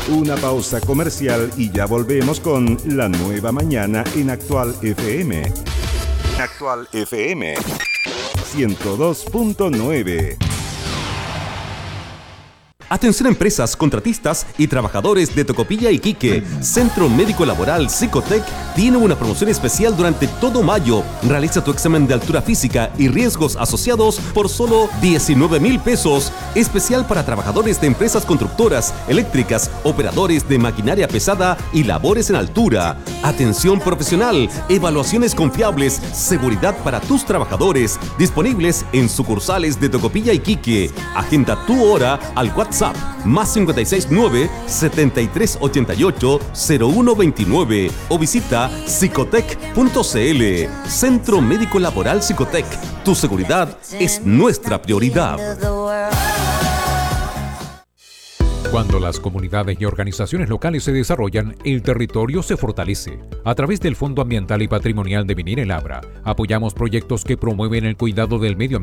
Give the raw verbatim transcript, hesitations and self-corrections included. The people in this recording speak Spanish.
Una pausa comercial y ya volvemos con La Nueva Mañana en Actual F M. Actual F M ciento dos punto nueve. Atención empresas, contratistas y trabajadores de Tocopilla, Iquique. Centro Médico Laboral Psicotec tiene una promoción especial durante todo mayo. Realiza tu examen de altura física y riesgos asociados por solo diecinueve mil pesos. Especial para trabajadores de empresas constructoras, eléctricas, operadores de maquinaria pesada y labores en altura. Atención profesional, evaluaciones confiables, seguridad para tus trabajadores. Disponibles en sucursales de Tocopilla, Iquique. Agenda tu hora al WhatsApp más cinco seis nueve, siete tres ocho ocho, cero uno dos nueve o visita psicotec punto c l. Centro Médico Laboral Psicotec. Tu seguridad es nuestra prioridad. Cuando las comunidades y organizaciones locales se desarrollan, el territorio se fortalece. A través del Fondo Ambiental y Patrimonial de Minera El Abra, apoyamos proyectos que promueven el cuidado del medio ambiente